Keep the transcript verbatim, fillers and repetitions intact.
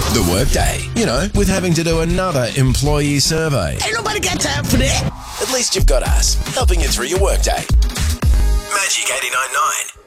The workday. You know, with having to do another employee survey. Ain't nobody got time for that. At least you've got us, helping you through your workday. Magic eighty-nine point nine.